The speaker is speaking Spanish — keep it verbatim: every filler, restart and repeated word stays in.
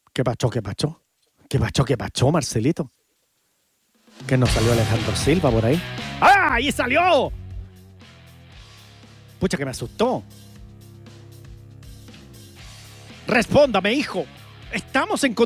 ¿Qué pacho, qué pacho? ¿Qué pacho, qué pacho, Marcelito? ¿Que no salió Alejandro Silva por ahí? ¡Ah! ¡Ahí salió! Pucha, que me asustó. Respóndame, hijo. Estamos en